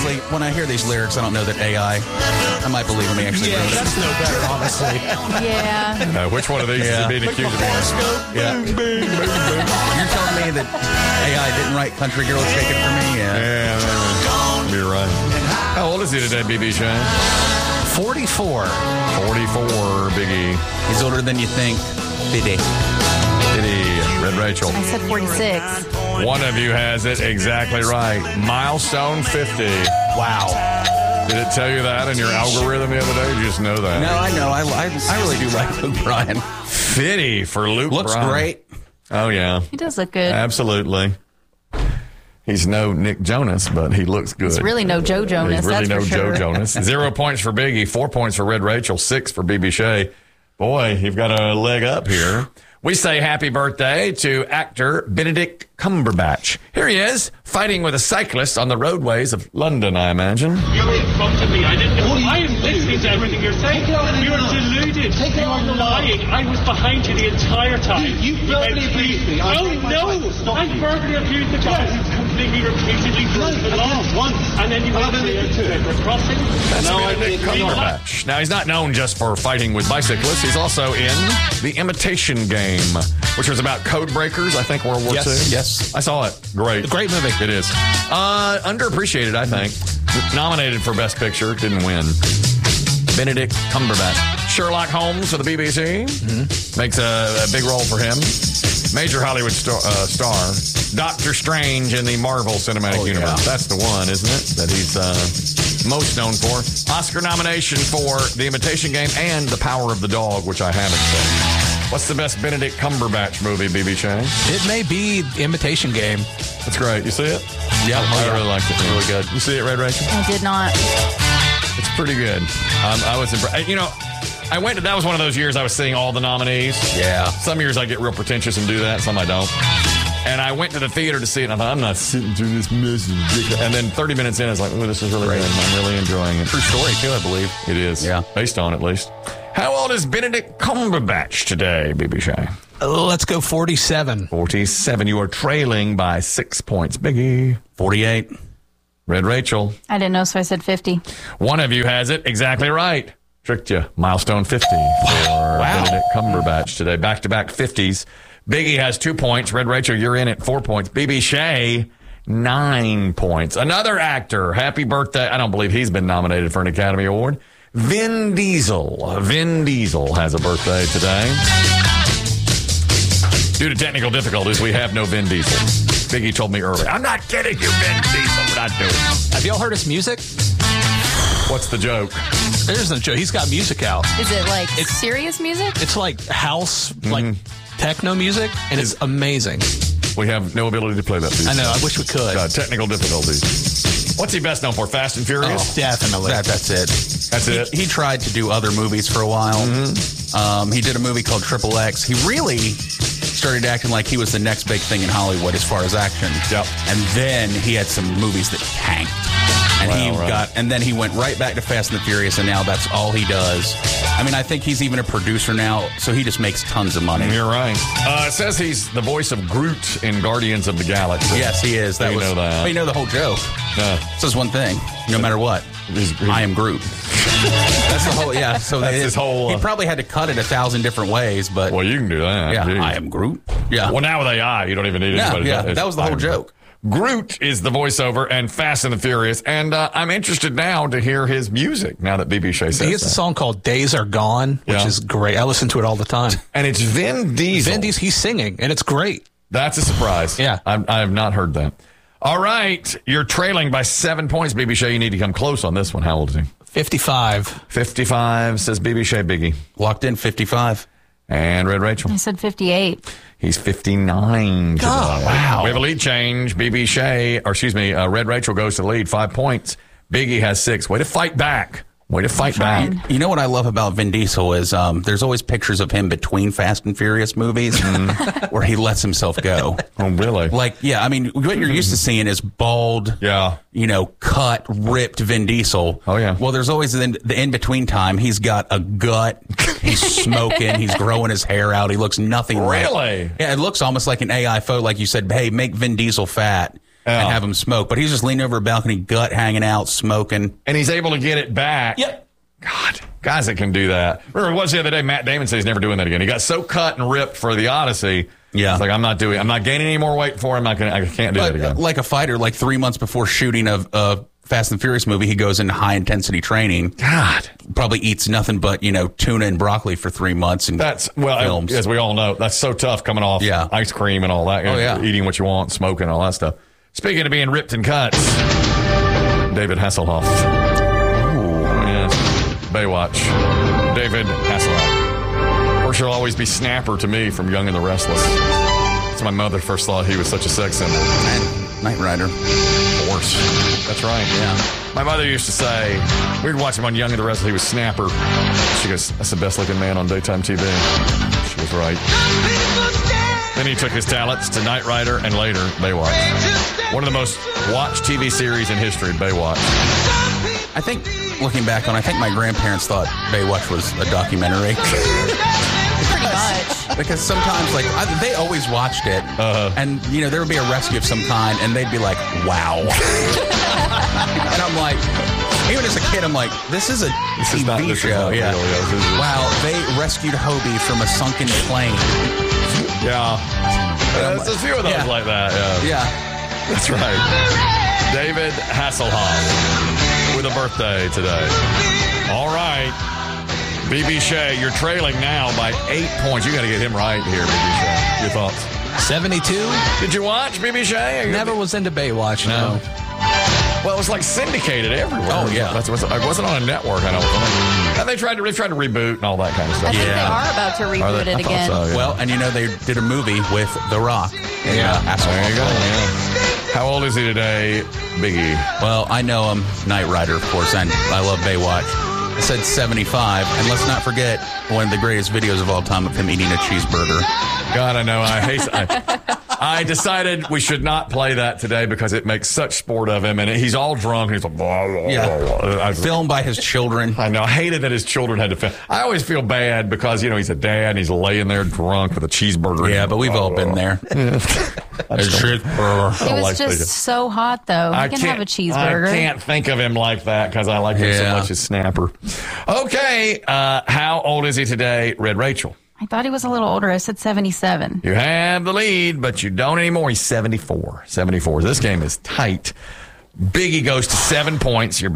honestly, when I hear these lyrics, I don't know that AI. I might believe him. He actually wrote it. That's no better, honestly. Yeah. Which one of these is being accused of being? Yeah. You're telling me that AI didn't write Country Girls Take It From Me? Yeah, you're right. How old is he today, BB Shane? 44. 44, Biggie. He's older than you think. Diddy. Red Rachel. I said 46. One of you has it exactly right. Milestone 50. Wow. Did it tell you that in your algorithm the other day? You just know that. No, I know. I really do like Luke Bryan. 50 for Luke Looks Bryan. great. Oh, yeah. He does look good. Absolutely. He's no Nick Jonas, but he looks good. He's really no Joe Jonas. He's really that's no for sure. Joe Jonas. 0 points for Biggie, 4 points for Red Rachel, 6 for BB Shea. Boy, you've got a leg up here. We say happy birthday to actor Benedict Cumberbatch. Here he is, fighting with a cyclist on the roadways of London, I imagine. You're in front of me. I didn't know. I am listening to everything you're saying. You're deluded. You're lying. I was behind you the entire time. You verbally abused me. Oh, no. I verbally abused the guy who completely repeatedly broke the law. Once. And then you went to the crossing. That's Now Benedict Cumberbatch. Now, he's not known just for fighting with bicyclists. He's also in The Imitation Game, which was about code breakers, I think, World War II. Yes. I saw it. Great. Great movie. It is. Underappreciated, I think. Nominated for Best Picture. Didn't win. Benedict Cumberbatch. Sherlock Holmes for the BBC. Makes a big role for him. Major Hollywood star. Doctor Strange in the Marvel Cinematic Universe. Yeah. That's the one, isn't it? That he's most known for. Oscar nomination for The Imitation Game and The Power of the Dog, which I haven't seen. What's the best Benedict Cumberbatch movie, BB Shane? It may be The Imitation Game. That's great. You see it? Yeah. I really liked it. Really good. You see it, Red Rachel? I did not. It's pretty good. I was impressed. You know, that was one of those years I was seeing all the nominees. Yeah. Some years I get real pretentious and do that. Some I don't. And I went to the theater to see it, and I thought, I'm not sitting through this mess. And then 30 minutes in, I was like, oh, this is really good. I'm really enjoying it. True story, too, I believe. It is. Yeah. Based on, at least. How old is Benedict Cumberbatch today, BB Shea? Let's go 47. 47. You are trailing by 6 points. Biggie. 48. Red Rachel. I didn't know, so I said 50. One of you has it exactly right. Tricked you. Milestone 50 for Benedict Cumberbatch today. Back-to-back 50s. Biggie has 2 points. Red Rachel, you're in at 4 points. BB Shea, 9 points. Another actor. Happy birthday. I don't believe he's been nominated for an Academy Award. Vin Diesel. Vin Diesel has a birthday today. Due to technical difficulties, we have no Vin Diesel. Biggie told me earlier. I'm not kidding you, Vin Diesel. We're not doing it. Have y'all heard his music? What's the joke? There's no joke. He's got music out. Is it like serious music? It's like house, like techno music, and it's amazing. We have no ability to play that piece. I know. I wish we could. Technical difficulties. What's he best known for? Fast and Furious? Definitely. That's it. That's it. He tried to do other movies for a while. He did a movie called Triple X. He really started acting like he was the next big thing in Hollywood as far as action. Yep. And then he had some movies that tanked. And and then he went right back to Fast and the Furious, and now that's all he does. I mean, I think he's even a producer now, so he just makes tons of money. You're right. It says he's the voice of Groot in Guardians of the Galaxy. Yes, he is. You know that. But you know the whole joke. It says one thing, no matter what. I am Groot. That's the whole, yeah. So that's his whole... he probably had to cut it 1,000 different ways, but... Well, you can do that. Yeah, Jeez. I am Groot. Yeah. Well, now with AI, you don't even need anybody. Yeah, that was the whole joke. Groot is the voiceover and Fast and the Furious, and I'm interested now to hear his music now that BB Shea says He has a song called Days Are Gone, which is great. I listen to it all the time. And it's Vin Diesel. Vin Diesel, he's singing, and it's great. That's a surprise. Yeah. I have not heard that. All right. You're trailing by 7 points, BB Shea. You need to come close on this one. How old is he? 55. 55, says BB Shea. Biggie. Locked in 55. And Red Rachel. I said 58. He's 59 today. Oh, wow. We have a lead change. BB Shea, Red Rachel goes to the lead, 5 points. Biggie has 6. Way to fight back. Way to fight back. You know what I love about Vin Diesel is there's always pictures of him between Fast and Furious movies where he lets himself go. Oh, really? Like, yeah, I mean, what you're used to seeing is bald, cut, ripped Vin Diesel. Oh, yeah. Well, there's always the in-between time. He's got a gut. He's smoking. He's growing his hair out. He looks nothing Really? right. Yeah, it looks almost like an AI photo. Like you said, hey, make Vin Diesel fat. and have him smoke. But he's just leaning over a balcony, gut hanging out, smoking. And he's able to get it back. Yep. God, guys that can do that. Remember, it was the other day, Matt Damon said he's never doing that again. He got so cut and ripped for the Odyssey. Yeah. It's like, I'm not gaining any more weight for him. I can't do that again. Like a fighter, like 3 months before shooting a Fast and Furious movie, he goes into high intensity training. God. Probably eats nothing but, tuna and broccoli for 3 months and films. As we all know, that's so tough coming off ice cream and all that. Eating what you want, smoking, all that stuff. Speaking of being ripped and cut, David Hasselhoff. Baywatch. David Hasselhoff. Of course, he'll always be Snapper to me from Young and the Restless. That's my mother first thought he was such a sex symbol. And Knight Rider. Of course. That's right. Yeah. My mother used to say, we'd watch him on Young and the Restless, he was Snapper. She goes, that's the best looking man on daytime TV. She was right. Then he took his talents to Knight Rider and later Baywatch. One of the most watched TV series in history, Baywatch. I think, looking back on, I think my grandparents thought Baywatch was a documentary. Pretty much. Because sometimes, they always watched it, and, there would be a rescue of some kind, and they'd be like, wow. And I'm like, even as a kid, I'm like, this is a TV show. Yeah. Wow, they rescued Hobie from a sunken plane. Yeah. There's a few of those like that. Yeah. That's right. David Hasselhoff with a birthday today. All right. BB Shea, you're trailing now by 8 points. You got to get him right here, BB Shea. Your thoughts? 72. Did you watch BB Shea? Never was into Baywatch, no. Well, it was like syndicated everywhere. Oh, yeah. It wasn't on a network, I know. And they tried to reboot and all that kind of stuff. I think they are about to reboot it again. So, yeah. Well, and they did a movie with The Rock. There you go. Yeah. How old is he today, Biggie? Well, I know him, Knight Rider, of course, and I love Baywatch. I said 75, and let's not forget one of the greatest videos of all time of him eating a cheeseburger. God, I know. I decided we should not play that today because it makes such sport of him, and he's all drunk. And he's like, blah, blah, blah. Filmed by his children. I know. I hated that his children had to film. I always feel bad because he's a dad and he's laying there drunk with a cheeseburger. Yeah, but we've all been there. It was just so hot, though. He can have a cheeseburger. I can't think of him like that because I like him so much as Snapper. Okay, how old is he today, Red Rachel? I thought he was a little older. I said 77. You have the lead, but you don't anymore. He's 74. 74. This game is tight. Biggie goes to 7 points. You're